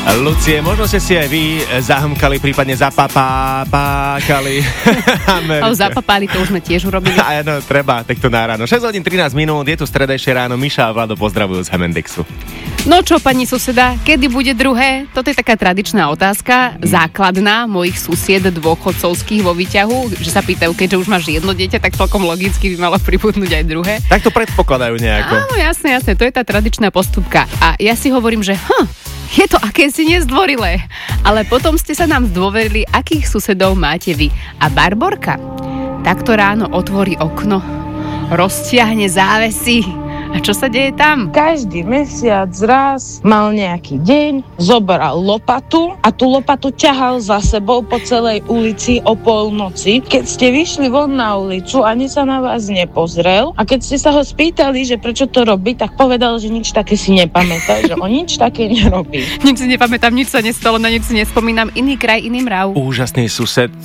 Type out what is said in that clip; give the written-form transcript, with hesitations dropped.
Lucie, možno ste si aj vy zahmkali, prípadne zapapákali. Zapapali, to už sme tiež urobili. Áno, treba, takto na ráno. 6 hodín 13 minút, je tu stredejšie ráno, Miša a Vlado pozdravujú z Hemendexu. No čo, pani suseda, kedy bude druhé? Toto je taká tradičná otázka, základná mojich susied dôchodcovských vo výťahu, že sa pýtajú, keďže už máš jedno dieťa, tak celkom logicky by malo pribudnúť aj druhé. Tak to predpokladajú nejako. Áno, jasné, to je tá tradičná postupka. A ja si hovorím, že je to akési nezdvorilé. Ale potom ste sa nám zdôverili, akých susedov máte vy. A Barborka takto ráno otvorí okno, roztiahne závesy. A čo sa deje tam? Každý mesiac raz mal nejaký deň, zobral lopatu a tú lopatu ťahal za sebou po celej ulici o polnoci. Keď ste vyšli von na ulicu, ani sa na vás nepozrel a keď ste sa ho spýtali, že prečo to robí, tak povedal, že nič také si nepamätá, že on nič také nerobí. Nič si nepamätám, nič sa nestalo, na nič si nespomínam, iný kraj, iný mrav. Úžasný sused.